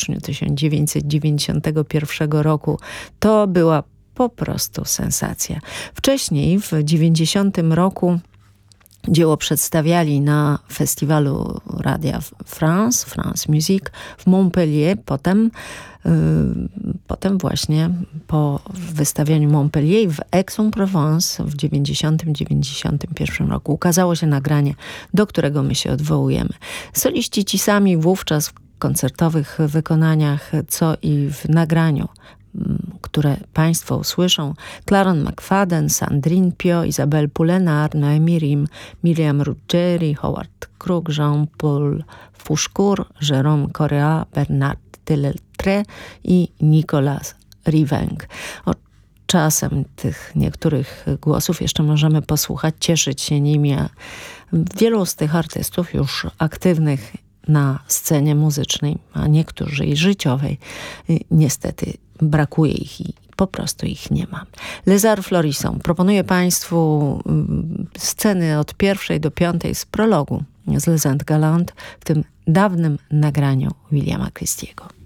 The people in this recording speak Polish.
styczniu 1991 roku. To była po prostu sensacja. Wcześniej, w 90 roku, dzieło przedstawiali na festiwalu Radia France Musique w Montpellier. Potem właśnie po wystawieniu Montpellier w Aix-en-Provence w 90-91 roku ukazało się nagranie, do którego my się odwołujemy. Soliści ci sami wówczas w koncertowych wykonaniach, co i w nagraniu, które Państwo usłyszą: Claron McFadden, Sandrine Pio, Isabelle Poulenard, Noémie Rim, Miriam Ruggeri, Howard Crook, Jean-Paul Fouchcourt, Jérôme Correa, Bernard Delettre i Nicolas Rivenc. Czasem tych niektórych głosów jeszcze możemy posłuchać, cieszyć się nimi, a wielu z tych artystów już aktywnych na scenie muzycznej, a niektórzy i życiowej, niestety brakuje ich i po prostu ich nie ma. Les Arts Florissant proponuje Państwu sceny od 1 do 5 z prologu z Les Indes Galantes w tym dawnym nagraniu Williama Christiego.